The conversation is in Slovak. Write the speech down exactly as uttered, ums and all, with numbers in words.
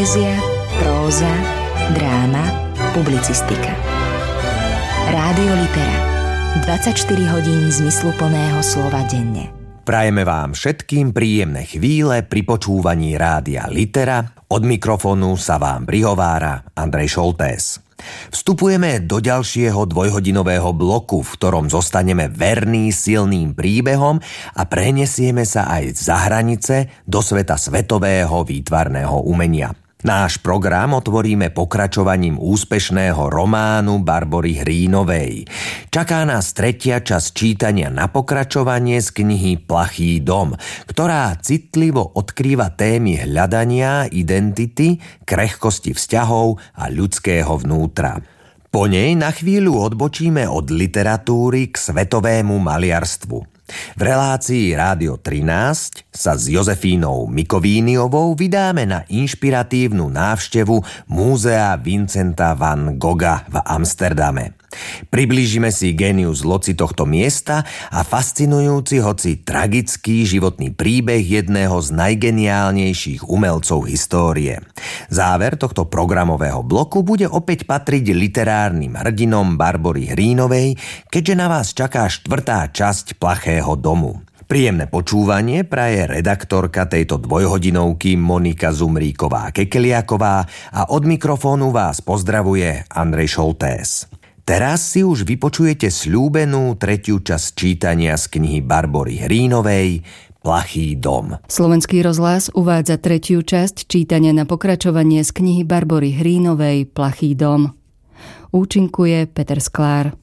Poézia, próza, dráma, publicistika. Rádio Litera. dvadsaťštyri hodín zmysluplného slova denne. Prajeme vám všetkým príjemné chvíle pri počúvaní Rádia Litera. Od mikrofónu sa vám prihovára Andrej Šoltés. Vstupujeme do ďalšieho dvojhodinového bloku, v ktorom zostaneme verní silným príbehom a prenesieme sa aj za hranice do sveta svetového výtvarného umenia. Náš program otvoríme pokračovaním úspešného románu Barbory Hrínovej. Čaká nás tretia časť čítania na pokračovanie z knihy Plachý dom, ktorá citlivo odkrýva témy hľadania, identity, krehkosti vzťahov a ľudského vnútra. Po nej na chvíľu odbočíme od literatúry k svetovému maliarstvu. V relácii Rádio trinásť sa s Jozefínou Mikovíniovou vydáme na inšpiratívnu návštevu Múzea Vincenta van Gogha v Amsterdame. Priblížime si génius loci tohto miesta a fascinujúci, hoci tragický životný príbeh jedného z najgeniálnejších umelcov histórie. Záver tohto programového bloku bude opäť patriť literárnym hrdinom Barbory Hrínovej, keďže na vás čaká štvrtá časť Plachého domu. Príjemné počúvanie praje redaktorka tejto dvojhodinovky Monika Zumríková-Kekeliaková a od mikrofónu vás pozdravuje Andrej Šoltés. Teraz si už vypočujete sľúbenú tretiu časť čítania z knihy Barbory Hrínovej Plachý dom. Slovenský rozhlas uvádza tretiu časť čítania na pokračovanie z knihy Barbory Hrínovej Plachý dom. Účinkuje Peter Sklár.